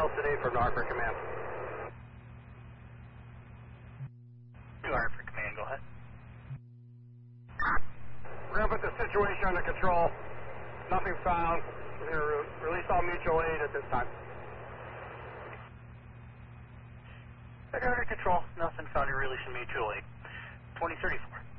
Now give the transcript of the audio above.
today for Hartford Command. To Hartford Command, go ahead. We're going to put the situation under control. Nothing found. We're going to release all mutual aid at this time. Under control. Nothing found in relation mutual aid. 2034.